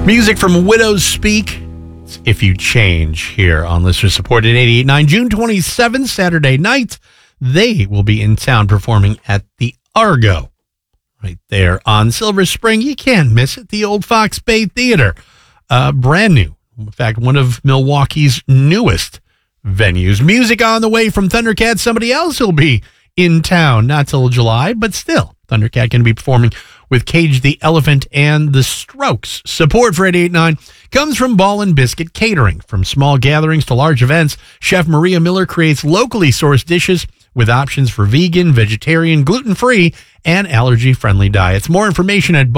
Music from Widows Speak. It's If You Change here on Listener Supported 88.9. June 27th, Saturday night. They will be in town performing at the Argo. Right there on Silver Spring. You can't miss it. The old Fox Bay Theater. Brand new. In fact, one of Milwaukee's newest venues. Music on the way from Thundercat. Somebody else will be in town. Not till July, but still. Thundercat going to be performing with Cage the Elephant and the Strokes. Support for 88.9 comes from Ball and Biscuit Catering. From small gatherings to large events, Chef Maria Miller creates locally sourced dishes with options for vegan, vegetarian, gluten-free, and allergy-friendly diets. More information at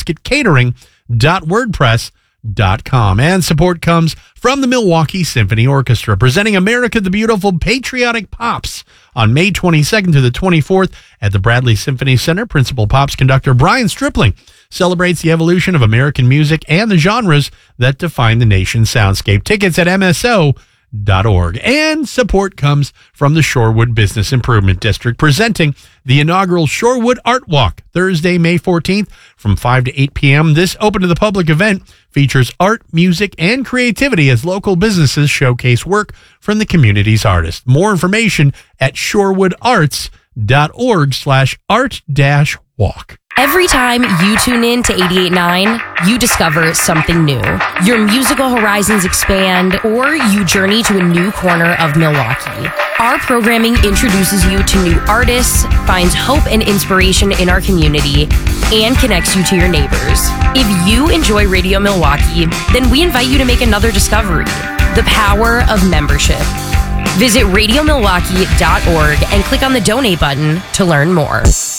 ballandbiscuitcatering.wordpress.com. And support comes from the Milwaukee Symphony Orchestra, presenting America the Beautiful Patriotic Pops on May 22nd to the 24th at the Bradley Symphony Center. Principal Pops conductor Brian Stripling celebrates the evolution of American music and the genres that define the nation's soundscape. Tickets at MSO.org. And support comes from the Shorewood Business Improvement District, presenting the inaugural Shorewood Art Walk, Thursday, May 14th from 5 to 8 p.m. This open to the public event features art, music, and creativity as local businesses showcase work from the community's artists. More information at shorewoodarts.org/art-walk. Every time you tune in to 88.9, you discover something new. Your musical horizons expand, or you journey to a new corner of Milwaukee. Our programming introduces you to new artists, finds hope and inspiration in our community, and connects you to your neighbors. If you enjoy Radio Milwaukee, then we invite you to make another discovery: the power of membership. Visit radiomilwaukee.org and click on the donate button to learn more.